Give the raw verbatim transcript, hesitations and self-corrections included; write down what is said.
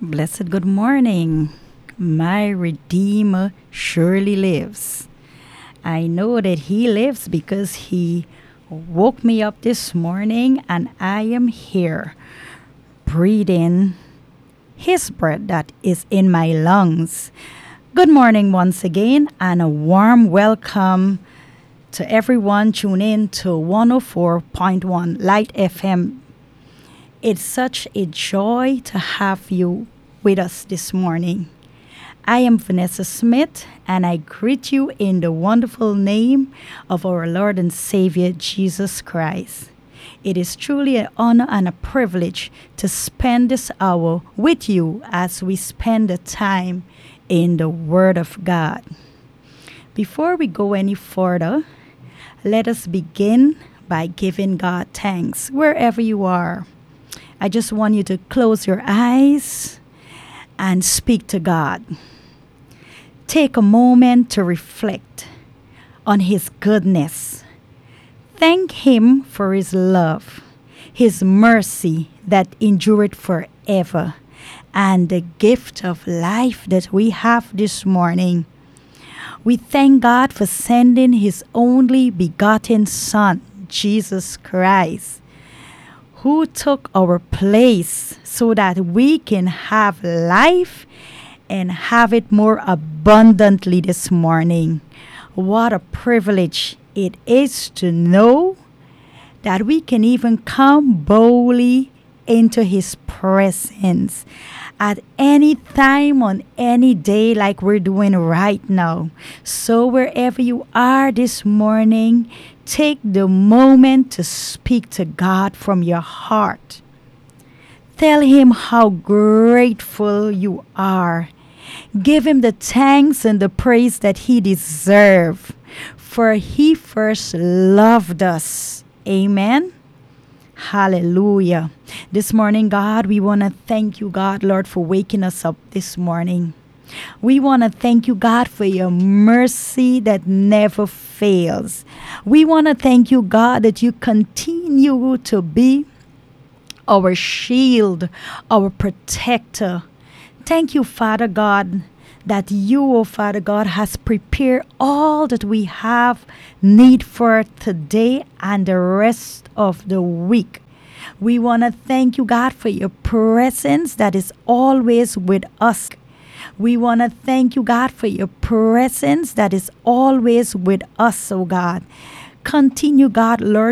Blessed good morning. My Redeemer surely lives. I know that He lives because He woke me up this morning and I am here breathing His breath that is in my lungs. Good morning once again and a warm welcome to everyone tune in to one oh four point one Light F M. It's such a joy to have you with us this morning. I am Vanessa Smith, and I greet you in the wonderful name of our Lord and Savior, Jesus Christ. It is truly an honor and a privilege to spend this hour with you as we spend the time in the Word of God. Before we go any further, let us begin by giving God thanks wherever you are. I just want you to close your eyes and speak to God. Take a moment to reflect on His goodness. Thank Him for His love, His mercy that endureth forever, and the gift of life that we have this morning. We thank God for sending His only begotten Son, Jesus Christ, who took our place so that we can have life and have it more abundantly this morning. What a privilege it is to know that we can even come boldly into His presence at any time on any day like we're doing right now. So wherever you are this morning, take the moment to speak to God from your heart. Tell Him how grateful you are. Give Him the thanks and the praise that He deserves, for He first loved us. Amen. Hallelujah. This morning, God, we want to thank you, God, Lord, for waking us up this morning. We want to thank you, God, for your mercy that never fails. We want to thank you, God, that you continue to be our shield, our protector. Thank you, Father God, that you, oh Father God, has prepared all that we have need for today and the rest of the week. We want to thank you, God, for your presence that is always with us. We want to thank you, God, for your presence that is always with us, oh God. Continue, God, Lord,